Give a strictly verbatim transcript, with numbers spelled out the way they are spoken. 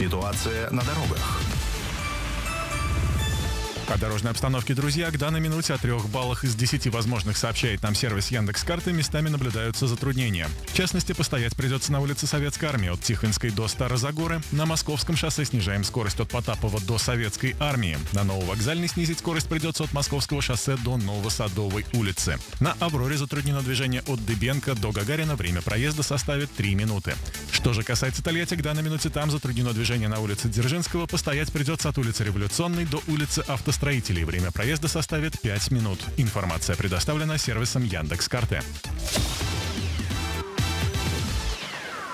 Ситуация на дорогах. О дорожной обстановке, друзья, к данной минуте о трех баллах из десяти возможных сообщает нам сервис Яндекс.Карты, местами наблюдаются затруднения. В частности, постоять придется на улице Советской Армии от Тихвинской до Старозагоры. На Московском шоссе снижаем скорость от Потапова до Советской Армии. На Нововокзальной снизить скорость придется от Московского шоссе до Новосадовой улицы. На Авроре затруднено движение от Дыбенко до Гагарина. Время проезда составит три минуты. Что же касается Тольятти, к данной минуте там затруднено движение на улице Дзержинского. Постоять придется от улицы Революционной до улицы Автостроителей. Время проезда составит пять минут. Информация предоставлена сервисом Яндекс.Карты.